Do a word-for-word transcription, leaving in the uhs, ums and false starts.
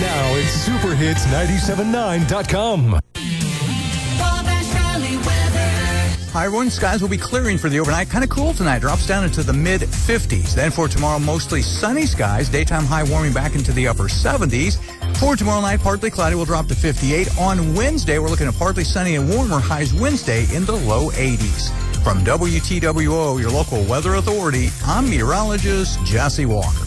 Now it's super hits nine seven nine dot com. Hi, everyone. Skies will be clearing for the overnight. Kind of cool tonight. Drops down into the mid fifties. Then for tomorrow, mostly sunny skies. Daytime high warming back into the upper seventies. For tomorrow night, partly cloudy will drop to fifty-eight. On Wednesday, we're looking at partly sunny and warmer. Highs Wednesday in the low eighties. From W T W O, your local weather authority, I'm meteorologist Jesse Walker.